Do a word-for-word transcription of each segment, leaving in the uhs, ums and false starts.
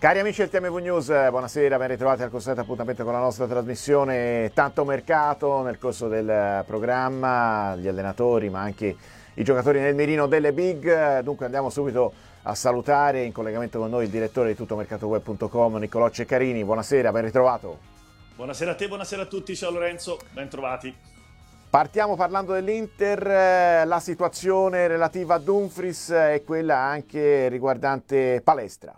Cari amici del T M V News, buonasera, ben ritrovati al consueto appuntamento con la nostra trasmissione. Tanto mercato nel corso del programma, gli allenatori ma anche i giocatori nel mirino delle big. Dunque andiamo subito a salutare in collegamento con noi il direttore di tuttomercatoweb punto com, Niccolò Ceccarini. Buonasera, ben ritrovato. Buonasera a te, buonasera a tutti, ciao Lorenzo, ben trovati. Partiamo parlando dell'Inter, la situazione relativa a Dumfries e quella anche riguardante Palestra.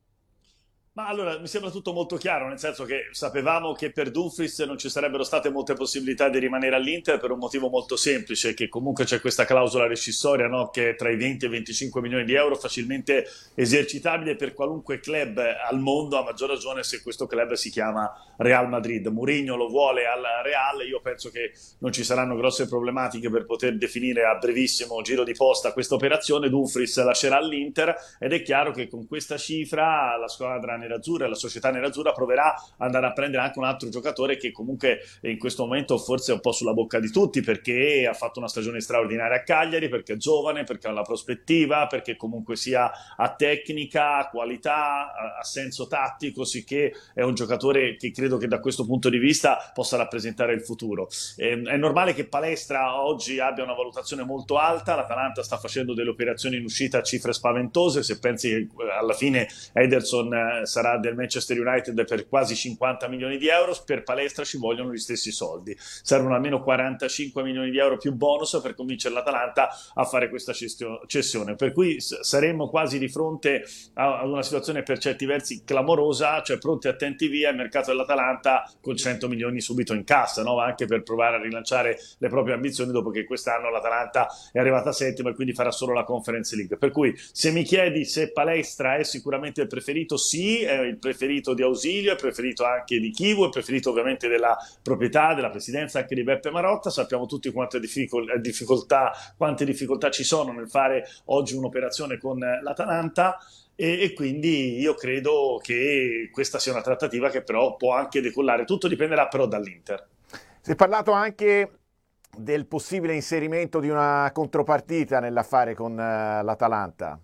Ma allora, mi sembra tutto molto chiaro, nel senso che sapevamo che per Dumfries non ci sarebbero state molte possibilità di rimanere all'Inter per un motivo molto semplice, che comunque c'è questa clausola rescissoria, no? Che è tra i venti e i venticinque milioni di euro, facilmente esercitabile per qualunque club al mondo, a maggior ragione se questo club si chiama Real Madrid. Mourinho lo vuole al Real, io penso che non ci saranno grosse problematiche per poter definire a brevissimo giro di posta questa operazione. Dumfries lascerà l'Inter ed è chiaro che con questa cifra la squadra nerazzurra, la società nerazzurra proverà ad andare a prendere anche un altro giocatore che comunque in questo momento forse è un po' sulla bocca di tutti, perché ha fatto una stagione straordinaria a Cagliari, perché è giovane, perché ha una prospettiva, perché comunque sia a tecnica, a qualità, a senso tattico, sicché è un giocatore che credo che da questo punto di vista possa rappresentare il futuro. Eh, è normale che Palestra oggi abbia una valutazione molto alta, l'Atalanta sta facendo delle operazioni in uscita a cifre spaventose, se pensi che alla fine Ederson eh, sarà del Manchester United per quasi cinquanta milioni di euro, per Palestra ci vogliono gli stessi soldi, servono almeno quarantacinque milioni di euro più bonus per convincere l'Atalanta a fare questa cessione, per cui saremmo quasi di fronte ad una situazione per certi versi clamorosa, cioè pronti attenti via il mercato dell'Atalanta con cento milioni subito in cassa, no? Anche per provare a rilanciare le proprie ambizioni dopo che quest'anno l'Atalanta è arrivata settima e quindi farà solo la Conference League. Per cui se mi chiedi se Palestra è sicuramente il preferito, sì, è il preferito di Ausilio, è il preferito anche di Chivu, è il preferito ovviamente della proprietà, della presidenza, anche di Beppe Marotta. Sappiamo tutti quante difficoltà, quante difficoltà ci sono nel fare oggi un'operazione con l'Atalanta e, e quindi io credo che questa sia una trattativa che però può anche decollare, tutto dipenderà però dall'Inter. Si è parlato anche del possibile inserimento di una contropartita nell'affare con uh, l'Atalanta.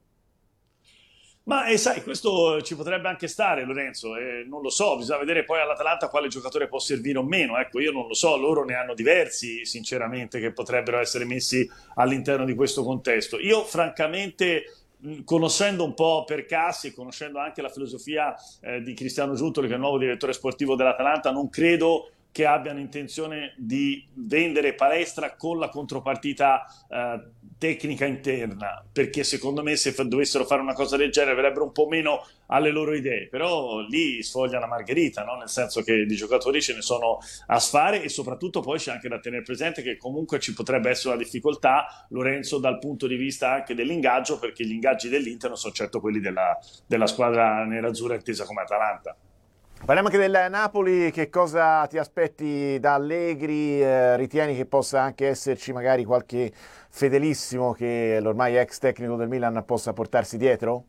Ma eh, sai, questo ci potrebbe anche stare, Lorenzo, eh, non lo so, bisogna vedere poi all'Atalanta quale giocatore può servire o meno, ecco, io non lo so, loro ne hanno diversi, sinceramente, che potrebbero essere messi all'interno di questo contesto. Io, francamente, conoscendo un po' Percassi e conoscendo anche la filosofia eh, di Cristiano Giuntoli, che è il nuovo direttore sportivo dell'Atalanta, non credo che abbiano intenzione di vendere Palestra con la contropartita eh, tecnica interna, perché secondo me se dovessero fare una cosa del genere verrebbero un po' meno alle loro idee, però lì sfoglia la margherita, no? Nel senso che di giocatori ce ne sono a sfare e soprattutto poi c'è anche da tenere presente che comunque ci potrebbe essere una difficoltà, Lorenzo, dal punto di vista anche dell'ingaggio, perché gli ingaggi dell'Inter non sono certo quelli della, della squadra nerazzurra intesa come Atalanta. Parliamo anche del Napoli, che cosa ti aspetti da Allegri? Eh, ritieni che possa anche esserci magari qualche fedelissimo che l'ormai ex tecnico del Milan possa portarsi dietro?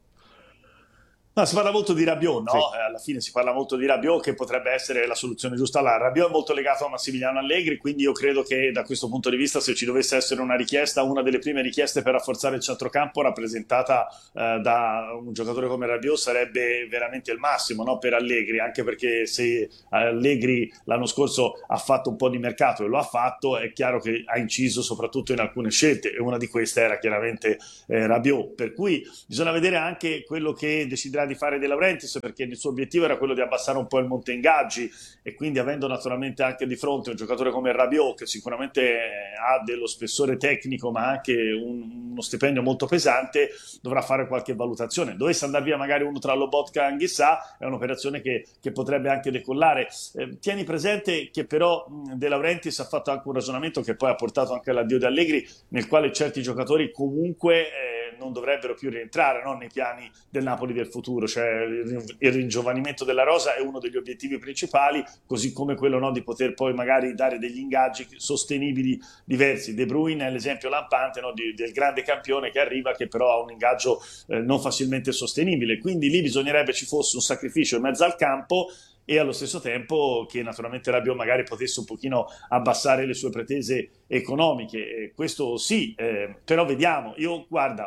No, si parla molto di Rabiot, no? Sì. Eh, alla fine si parla molto di Rabiot, che potrebbe essere la soluzione giusta. Allora, Rabiot è molto legato a Massimiliano Allegri, quindi io credo che da questo punto di vista, se ci dovesse essere una richiesta, una delle prime richieste per rafforzare il centrocampo rappresentata eh, da un giocatore come Rabiot sarebbe veramente il massimo, no? Per Allegri, anche perché se Allegri l'anno scorso ha fatto un po' di mercato e lo ha fatto, è chiaro che ha inciso soprattutto in alcune scelte e una di queste era chiaramente eh, Rabiot, per cui bisogna vedere anche quello che deciderà di fare De Laurentiis, perché il suo obiettivo era quello di abbassare un po' il monte ingaggi e quindi avendo naturalmente anche di fronte un giocatore come Rabiot che sicuramente ha dello spessore tecnico ma anche un, uno stipendio molto pesante, dovrà fare qualche valutazione. Dovesse andare via magari uno tra Lobotka e Anghissà, è un'operazione che, che potrebbe anche decollare. Eh, tieni presente che però mh, De Laurentiis ha fatto anche un ragionamento che poi ha portato anche all'addio di Allegri, nel quale certi giocatori comunque eh, non dovrebbero più rientrare, no? Nei piani del Napoli del futuro, cioè il ringiovanimento della rosa è uno degli obiettivi principali, così come quello, no, di poter poi magari dare degli ingaggi sostenibili diversi. De Bruyne è l'esempio lampante, no, di, del grande campione che arriva, che però ha un ingaggio eh, non facilmente sostenibile, quindi lì bisognerebbe ci fosse un sacrificio in mezzo al campo e allo stesso tempo che naturalmente Rabiot magari potesse un pochino abbassare le sue pretese economiche, eh, questo sì, eh, però vediamo, io guarda,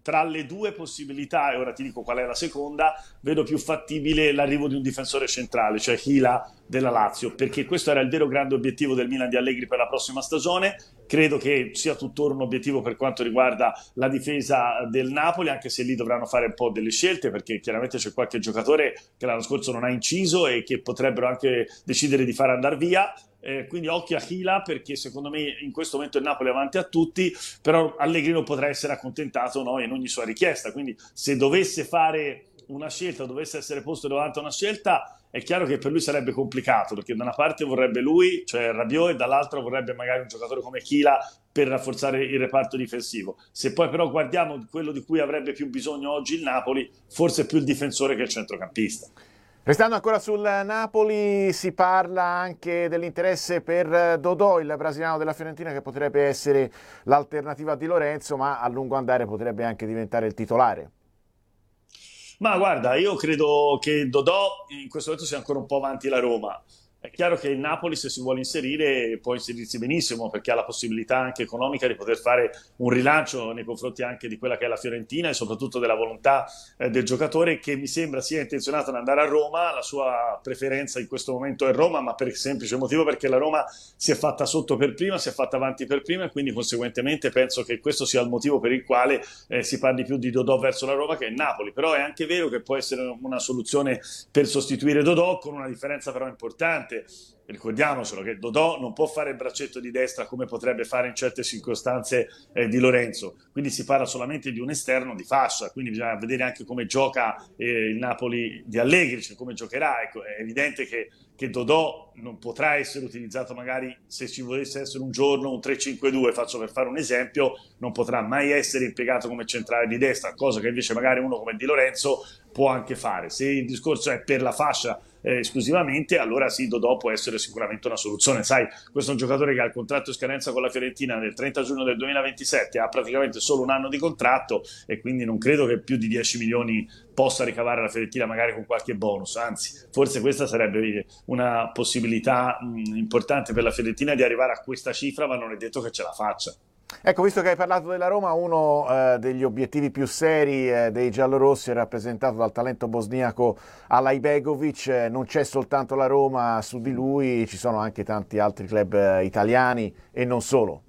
tra le due possibilità, e ora ti dico qual è la seconda, vedo più fattibile l'arrivo di un difensore centrale, cioè Hila della Lazio, perché questo era il vero grande obiettivo del Milan di Allegri per la prossima stagione. Credo che sia tuttora un obiettivo per quanto riguarda la difesa del Napoli, anche se lì dovranno fare un po' delle scelte, perché chiaramente c'è qualche giocatore che l'anno scorso non ha inciso e che potrebbero anche decidere di far andare via. Eh, quindi occhio a Hila, perché secondo me in questo momento il Napoli è avanti a tutti, però Allegri non potrà essere accontentato, no, in ogni sua richiesta. Quindi se dovesse fare una scelta, dovesse essere posto davanti a una scelta, è chiaro che per lui sarebbe complicato, perché da una parte vorrebbe lui, cioè Rabiot, e dall'altra vorrebbe magari un giocatore come Hila per rafforzare il reparto difensivo. Se poi però guardiamo quello di cui avrebbe più bisogno oggi il Napoli, forse è più il difensore che il centrocampista. Restando ancora sul Napoli, si parla anche dell'interesse per Dodò, il brasiliano della Fiorentina, che potrebbe essere l'alternativa di Lorenzo, ma a lungo andare potrebbe anche diventare il titolare. Ma guarda, io credo che Dodò in questo momento sia ancora un po' avanti la Roma. È chiaro che il Napoli, se si vuole inserire, può inserirsi benissimo, perché ha la possibilità anche economica di poter fare un rilancio nei confronti anche di quella che è la Fiorentina e soprattutto della volontà eh, del giocatore, che mi sembra sia intenzionato ad andare a Roma. La sua preferenza in questo momento è Roma, ma per il semplice motivo perché la Roma si è fatta sotto per prima, si è fatta avanti per prima, e quindi conseguentemente penso che questo sia il motivo per il quale eh, si parli più di Dodò verso la Roma che il Napoli. Però è anche vero che può essere una soluzione per sostituire Dodò, con una differenza però importante. Ricordiamocelo che Dodò non può fare il braccetto di destra come potrebbe fare in certe circostanze eh, di Lorenzo, quindi si parla solamente di un esterno di fascia, quindi bisogna vedere anche come gioca eh, il Napoli di Allegri, cioè come giocherà. Ecco, è evidente che, che Dodò non potrà essere utilizzato, magari se ci volesse essere un giorno un tre cinque due, faccio per fare un esempio, non potrà mai essere impiegato come centrale di destra, cosa che invece magari uno come Di Lorenzo può anche fare. Se il discorso è per la fascia eh, esclusivamente, allora sì, Dodò può essere sicuramente una soluzione. Sai, questo è un giocatore che ha il contratto in scadenza con la Fiorentina del trenta giugno del duemilaventisette, ha praticamente solo un anno di contratto, e quindi non credo che più di dieci milioni possa ricavare la Fiorentina, magari con qualche bonus. Anzi, forse questa sarebbe una possibilità mh, importante per la Fiorentina di arrivare a questa cifra, ma non è detto che ce la faccia. Ecco, visto che hai parlato della Roma, uno eh, degli obiettivi più seri eh, dei giallorossi è rappresentato dal talento bosniaco Alaibegovic. Eh, non c'è soltanto la Roma su di lui, ci sono anche tanti altri club eh, italiani e non solo.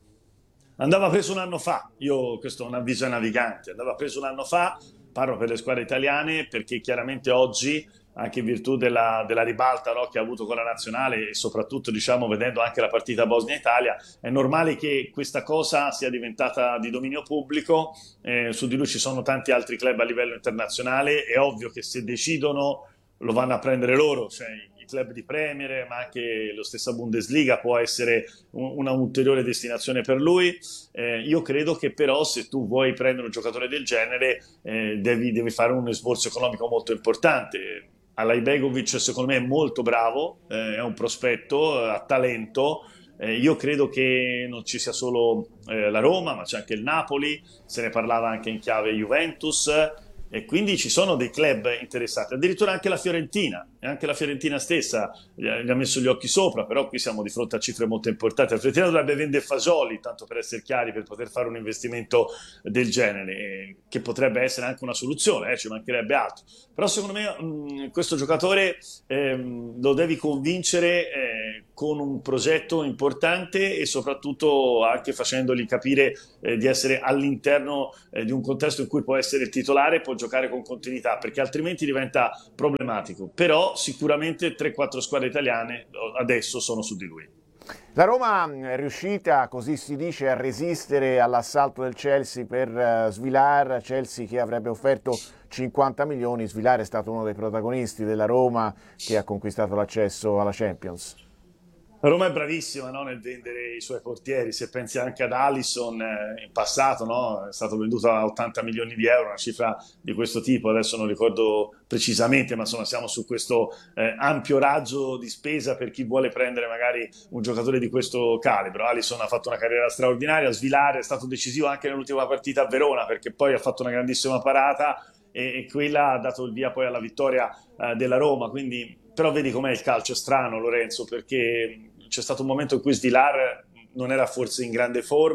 Andava preso un anno fa, io questo è un avviso ai naviganti, andava preso un anno fa, parlo per le squadre italiane, perché chiaramente oggi, anche in virtù della, della ribalta, no, che ha avuto con la nazionale, e soprattutto diciamo vedendo anche la partita Bosnia-Italia, è normale che questa cosa sia diventata di dominio pubblico. Eh, su di lui ci sono tanti altri club a livello internazionale, è ovvio che se decidono lo vanno a prendere loro, cioè i club di Premier, ma anche lo stessa Bundesliga può essere un, una ulteriore destinazione per lui. Eh, io credo che però, se tu vuoi prendere un giocatore del genere, eh, devi, devi fare un esborso economico molto importante. Alaibegovic secondo me è molto bravo, eh, è un prospetto, ha talento. Eh, io credo che non ci sia solo eh, la Roma, ma c'è anche il Napoli, se ne parlava anche in chiave Juventus, e quindi ci sono dei club interessati, addirittura anche la Fiorentina, e anche la Fiorentina stessa gli ha, gli ha messo gli occhi sopra. Però qui siamo di fronte a cifre molto importanti. La Fiorentina dovrebbe vendere Fasoli, tanto per essere chiari, per poter fare un investimento del genere, eh, che potrebbe essere anche una soluzione, eh, ci mancherebbe altro. Però secondo me mh, questo giocatore ehm, lo devi convincere eh, con un progetto importante, e soprattutto anche facendogli capire eh, di essere all'interno eh, di un contesto in cui può essere il titolare, può giocare con continuità, perché altrimenti diventa problematico. Però sicuramente tre quattro squadre italiane adesso sono su di lui. La Roma è riuscita, così si dice, a resistere all'assalto del Chelsea per uh, Svilar, Chelsea che avrebbe offerto cinquanta milioni. Svilar è stato uno dei protagonisti della Roma, che ha conquistato l'accesso alla Champions. La Roma è bravissima, no, nel vendere i suoi portieri. Se pensi anche ad Alisson, eh, in passato, no, è stato venduto a ottanta milioni di euro, una cifra di questo tipo, adesso non ricordo precisamente, ma insomma siamo su questo eh, ampio raggio di spesa per chi vuole prendere magari un giocatore di questo calibro. Alisson ha fatto una carriera straordinaria, Svilar è stato decisivo anche nell'ultima partita a Verona, perché poi ha fatto una grandissima parata, e, e quella ha dato il via poi alla vittoria eh, della Roma. Quindi, però vedi com'è il calcio, è strano, Lorenzo, perché c'è stato un momento in cui Svilar non era forse in grande forma,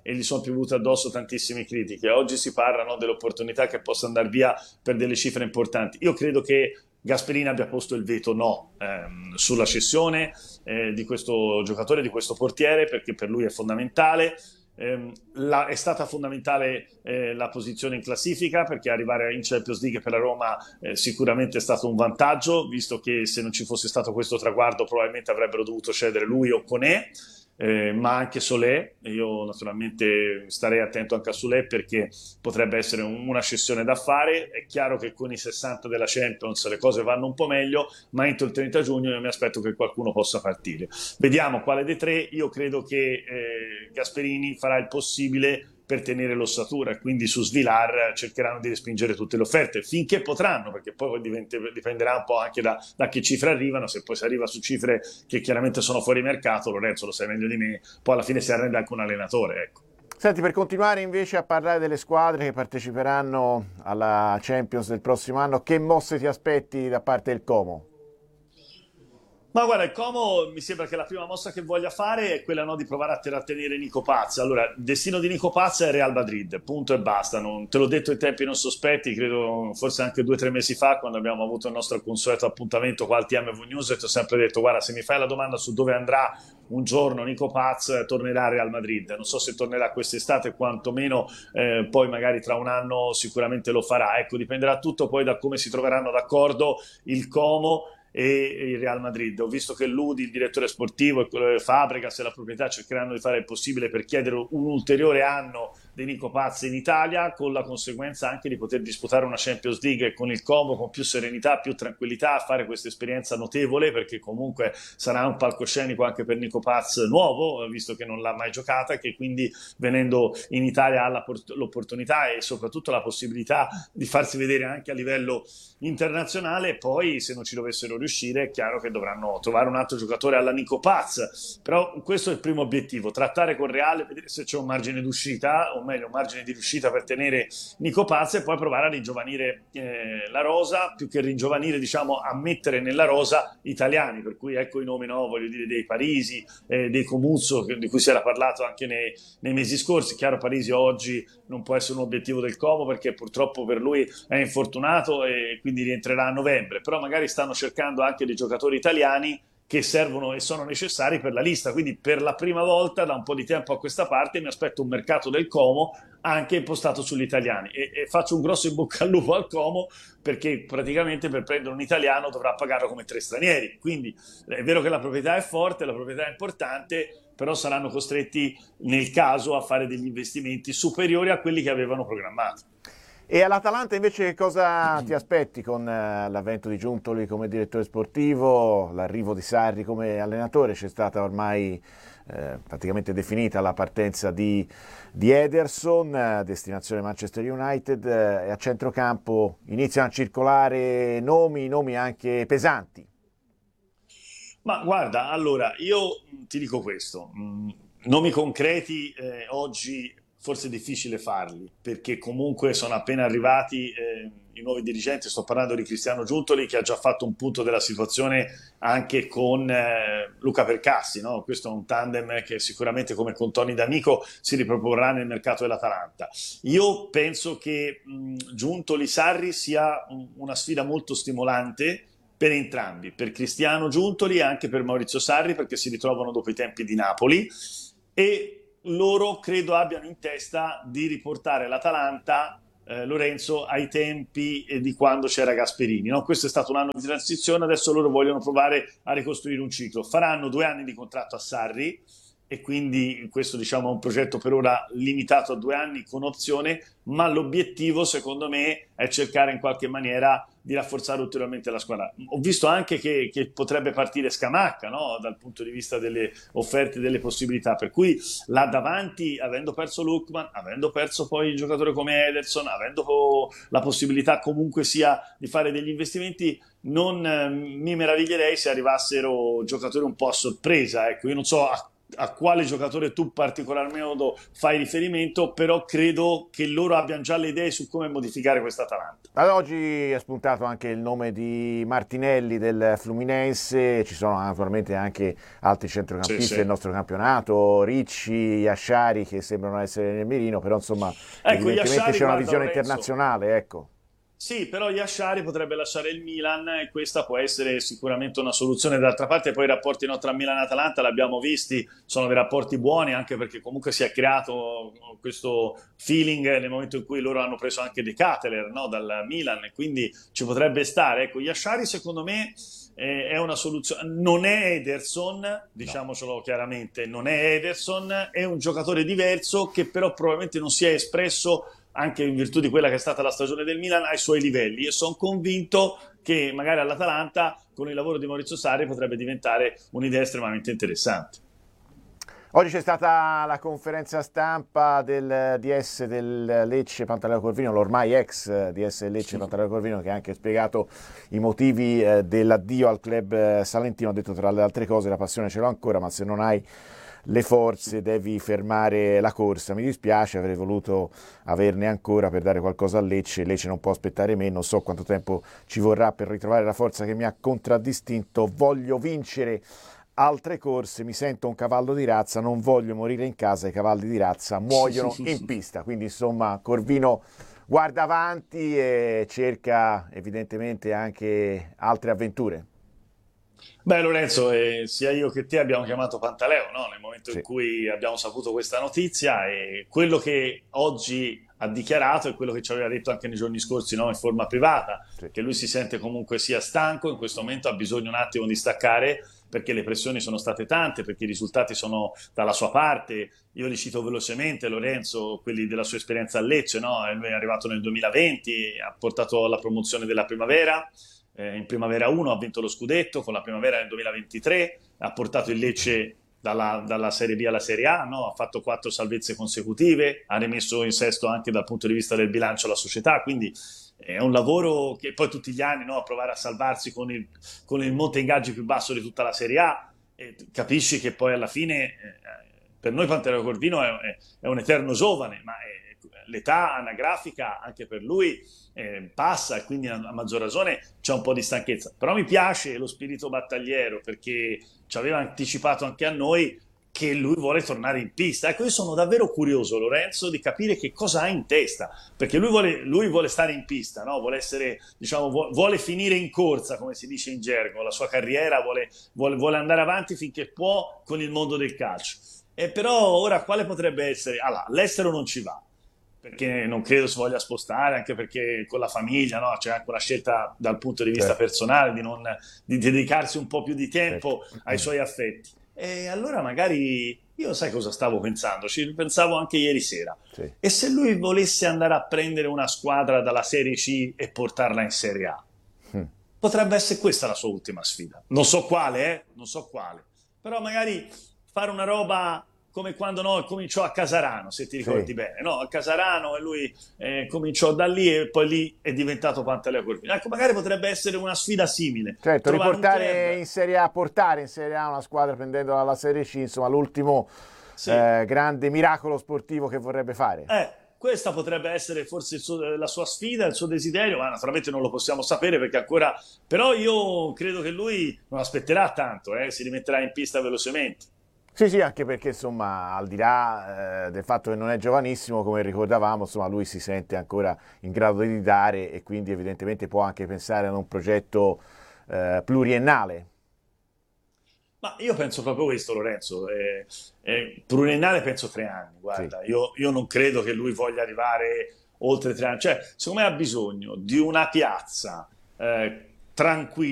e gli sono piovute addosso tantissime critiche. Oggi si parla, no, dell'opportunità che possa andare via per delle cifre importanti. Io credo che Gasperini abbia posto il veto no ehm, sulla cessione eh, di questo giocatore, di questo portiere, perché per lui è fondamentale. Eh, la, è stata fondamentale eh, la posizione in classifica, perché arrivare in Champions League per la Roma eh, sicuramente è stato un vantaggio, visto che se non ci fosse stato questo traguardo probabilmente avrebbero dovuto cedere lui o Koné. Eh, ma anche Solé. Io naturalmente starei attento anche a Solé, perché potrebbe essere un, una cessione da fare. È chiaro che con i sessanta della Champions le cose vanno un po' meglio, ma entro il trenta giugno io mi aspetto che qualcuno possa partire. Vediamo quale dei tre. Io credo che eh, Gasperini farà il possibile per tenere l'ossatura, e quindi su Svilar cercheranno di respingere tutte le offerte finché potranno, perché poi divente, dipenderà un po' anche da, da che cifre arrivano. Se poi si arriva su cifre che chiaramente sono fuori mercato, Lorenzo lo sai meglio di me, poi alla fine si arrende anche un allenatore, ecco. Senti, per continuare invece a parlare delle squadre che parteciperanno alla Champions del prossimo anno, che mosse ti aspetti da parte del Como? Ma guarda, il Como mi sembra che la prima mossa che voglia fare è quella, no, di provare a trattenere Nico Paz. Allora, il destino di Nico Paz è Real Madrid, punto e basta. Non, te l'ho detto in tempi non sospetti, credo forse anche due o tre mesi fa, quando abbiamo avuto il nostro consueto appuntamento qua al T M V News, e ti ho sempre detto: guarda, se mi fai la domanda su dove andrà un giorno Nico Paz, tornerà a Real Madrid. Non so se tornerà quest'estate, quantomeno eh, poi magari tra un anno sicuramente lo farà. Ecco, dipenderà tutto poi da come si troveranno d'accordo il Como e il Real Madrid. Ho visto che Ludi, il direttore sportivo, e Fabregas e la proprietà cercheranno di fare il possibile per chiedere un ulteriore anno di Nico Paz in Italia, con la conseguenza anche di poter disputare una Champions League con il Como con più serenità, più tranquillità, a fare questa esperienza notevole, perché comunque sarà un palcoscenico anche per Nico Paz nuovo, visto che non l'ha mai giocata, che quindi venendo in Italia ha l'opportunità e soprattutto la possibilità di farsi vedere anche a livello internazionale. Poi se non ci dovessero riuscire è chiaro che dovranno trovare un altro giocatore alla Nico Paz, però questo è il primo obiettivo: trattare con Real, vedere se c'è un margine d'uscita, o meglio un margine di riuscita per tenere Nico Paz, e poi provare a ringiovanire eh, la rosa, più che ringiovanire, diciamo, a mettere nella rosa italiani, per cui ecco i nomi, no, voglio dire, dei Parisi, eh, dei Comuzzo, di cui si era parlato anche nei, nei mesi scorsi. Chiaro, Parisi oggi non può essere un obiettivo del Como, perché purtroppo per lui è infortunato e quindi rientrerà a novembre, però magari stanno cercando anche dei giocatori italiani che servono e sono necessari per la lista. Quindi per la prima volta da un po' di tempo a questa parte mi aspetto un mercato del Como anche impostato sugli italiani, e, e faccio un grosso in bocca al lupo al Como, perché praticamente per prendere un italiano dovrà pagarlo come tre stranieri. Quindi è vero che la proprietà è forte, la proprietà è importante, però saranno costretti nel caso a fare degli investimenti superiori a quelli che avevano programmato. E all'Atalanta invece cosa ti aspetti con uh, l'avvento di Giuntoli come direttore sportivo, l'arrivo di Sarri come allenatore? C'è stata ormai eh, praticamente definita la partenza di, di Ederson, eh, destinazione Manchester United, eh, e a centrocampo iniziano a circolare nomi, nomi anche pesanti. Ma guarda, allora, io ti dico questo, mm, nomi concreti eh, oggi forse è difficile farli, perché comunque sono appena arrivati eh, i nuovi dirigenti. Sto parlando di Cristiano Giuntoli, che ha già fatto un punto della situazione anche con eh, Luca Percassi, no? Questo è un tandem che sicuramente, come con Toni D'Amico, si riproporrà nel mercato dell'Atalanta. Io penso che mh, Giuntoli-Sarri sia un, una sfida molto stimolante per entrambi, per Cristiano Giuntoli e anche per Maurizio Sarri, perché si ritrovano dopo i tempi di Napoli, e loro credo abbiano in testa di riportare l'Atalanta, eh, Lorenzo, ai tempi eh, di quando c'era Gasperini, no? Questo è stato un anno di transizione, adesso loro vogliono provare a ricostruire un ciclo. Faranno due anni di contratto a Sarri, e quindi questo, diciamo, è un progetto per ora limitato a due anni con opzione, ma l'obiettivo secondo me è cercare in qualche maniera di rafforzare ulteriormente la squadra. Ho visto anche che, che potrebbe partire Scamacca, no? Dal punto di vista delle offerte e delle possibilità, per cui là davanti, avendo perso Lookman, avendo perso poi il giocatore come Ederson, avendo la possibilità comunque sia di fare degli investimenti, non eh, mi meraviglierei se arrivassero giocatori un po' a sorpresa. Ecco, io non so a a quale giocatore tu particolarmente fai riferimento, però credo che loro abbiano già le idee su come modificare questa Atalanta. Ad oggi è spuntato anche il nome di Martinelli del Fluminense, ci sono naturalmente anche altri centrocampisti Sì, sì. del nostro campionato, Ricci, Yashari che sembrano essere nel mirino, però insomma Ecco, evidentemente Yashari, c'è una guarda visione Lorenzo, internazionale, ecco. sì, però Yashari potrebbe lasciare il Milan e questa può essere sicuramente una soluzione. D'altra parte poi i rapporti no, tra Milan e Atalanta l'abbiamo visti, sono dei rapporti buoni anche perché comunque si è creato questo feeling nel momento in cui loro hanno preso anche De Ketelaere, no, dal Milan e quindi ci potrebbe stare. Ecco, Yashari secondo me eh, è una soluzione, non è Ederson, No. diciamocelo chiaramente, non è Ederson, è un giocatore diverso che però probabilmente non si è espresso anche in virtù di quella che è stata la stagione del Milan ai suoi livelli e sono convinto che magari all'Atalanta con il lavoro di Maurizio Sarri potrebbe diventare un'idea estremamente interessante. Oggi c'è stata la conferenza stampa del D S del Lecce Pantaleo Corvino, l'ormai ex D S del Lecce Pantaleo Corvino, che ha anche spiegato i motivi dell'addio al club salentino. Ha detto tra le altre cose: la passione ce l'ho ancora, ma se non hai le forze devi fermare la corsa. Mi dispiace, avrei voluto averne ancora per dare qualcosa a Lecce. Lecce non può aspettare me, non so quanto tempo ci vorrà per ritrovare la forza che mi ha contraddistinto. Voglio vincere altre corse, mi sento un cavallo di razza, non voglio morire in casa, i cavalli di razza muoiono in pista. Quindi insomma Corvino guarda avanti e cerca evidentemente anche altre avventure. Beh, Lorenzo, eh, sia io che te abbiamo chiamato Pantaleo, no? Nel momento in Sì, cui abbiamo saputo questa notizia e quello che oggi ha dichiarato è quello che ci aveva detto anche nei giorni scorsi, no? In forma privata, sì. che lui si sente comunque sia stanco, in questo momento ha bisogno un attimo di staccare perché le pressioni sono state tante, perché i risultati sono dalla sua parte. Io li cito velocemente, Lorenzo, quelli della sua esperienza a Lecce, no? Lui è arrivato nel duemilaventi, ha portato alla promozione della Primavera, eh, in Primavera uno ha vinto lo scudetto, con la Primavera nel duemilaventitré ha portato il Lecce dalla, dalla Serie B alla Serie A, no? Ha fatto quattro salvezze consecutive, ha rimesso in sesto anche dal punto di vista del bilancio la società, quindi è un lavoro che poi tutti gli anni, no? A provare a salvarsi con il, con il monte ingaggi più basso di tutta la Serie A, e capisci che poi alla fine eh, per noi Pantaleo Corvino è, è, è un eterno giovane, ma è, l'età anagrafica anche per lui eh, passa e quindi a, a maggior ragione c'è un po' di stanchezza. Però mi piace lo spirito battagliero perché ci aveva anticipato anche a noi che lui vuole tornare in pista. Ecco, io sono davvero curioso, Lorenzo, di capire che cosa ha in testa, perché lui vuole, lui vuole stare in pista, no? Vuole essere, diciamo, vuole finire in corsa, come si dice in gergo, la sua carriera, vuole, vuole, vuole andare avanti finché può con il mondo del calcio. E però ora quale potrebbe essere? Allora, all'estero non ci va, perché non credo si voglia spostare, anche perché con la famiglia, no? C'è anche una scelta dal punto di vista Certo, personale di, non, di dedicarsi un po' più di certo. tempo ai suoi affetti. E allora magari, io sai cosa stavo pensando? Ci pensavo anche ieri sera. Sì. E se lui volesse andare a prendere una squadra dalla Serie C e portarla in Serie A? Mm. Potrebbe essere questa la sua ultima sfida. Non so quale, eh? Non so quale. Però magari fare una roba come quando no, cominciò a Casarano, se ti Sì. ricordi bene, no? A Casarano e lui eh, cominciò da lì e poi lì è diventato Pantaleo Corvino. Ecco, magari potrebbe essere una sfida simile. Certo, Trovare un riportare club. in Serie A, portare in Serie A una squadra prendendola dalla Serie C, insomma l'ultimo Sì. eh, grande miracolo sportivo che vorrebbe fare. Eh, questa potrebbe essere forse il suo- la sua sfida, il suo desiderio, ma naturalmente non lo possiamo sapere perché ancora. Però io credo che lui non aspetterà tanto, eh, si rimetterà in pista velocemente. Sì, sì, anche perché insomma al di là eh, del fatto che non è giovanissimo, come ricordavamo, insomma lui si sente ancora in grado di dare e quindi evidentemente può anche pensare ad un progetto eh, pluriennale. Ma io penso proprio questo, Lorenzo. Eh, eh, pluriennale penso tre anni. Sì. Guarda, io, io non credo che lui voglia arrivare oltre tre anni. Cioè, secondo me ha bisogno di una piazza eh, tranquilla